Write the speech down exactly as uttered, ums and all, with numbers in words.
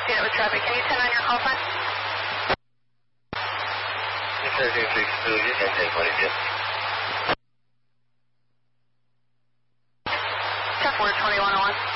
unit with traffic. Can you turn on your call sign? thirteen six two, you can take what it is. ten four twenty-one oh one.